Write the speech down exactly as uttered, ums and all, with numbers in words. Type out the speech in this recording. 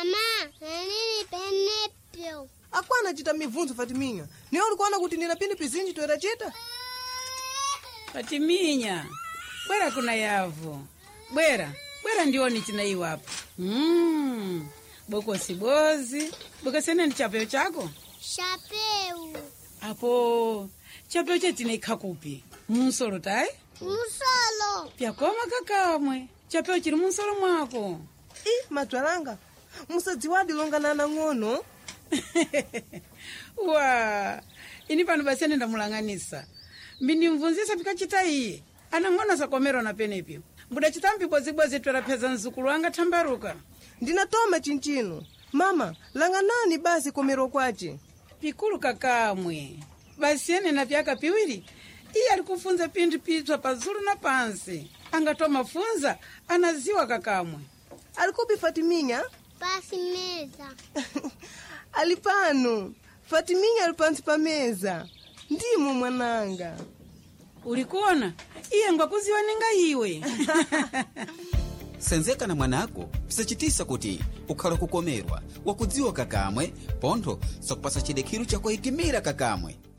Mama, nini penepyo? Akwana chita mivunzo Fatiminya. Niyo ulikuona kuti nina pini pizinji toera chita? Fatiminya, bwera kuna yavu. Bwera, bwera ndioni china iwapo. Mmm, boko sibozi. Boko sene ni chapeo chako? Chapeu. Apo, chapeo chetina ikakupi. Munsolo tai? Munsolo. Pia koma kakamwe. Chapeo chiri munsolo mwako. Ih, matwalanga. Musadziwadi longana na ngono. Wa, ini pano basene ndamulanganisa. Mbindi mvunzisa pika chita iye. Anangona sakomero na penepyo. Mbuda chitambi bozi bozi twera peza nzukulu anga tambaruka. Ndinatoma chinchino. Mama, langanani basi komero kwache. Pikulu kakamwe. Basiene na pyaka piwiri. Iye alikufunza pindi pitwa pazulu na pansi. Angatoma funza, anaziwa kakamwe. Alikupi Fatiminya? Pasi meza. Alipano. Fatiminya alipansi pa meza. Ndimo mwananga. Ulikuona? Iye ngwa kuziwa ninga iwe. Senzeka na mwanako, pisachitisa kuti ukhala kukomerwa. Wakudziwa kakamwe, pontho sakupasa chidekiru cha kuitimira kakamwe.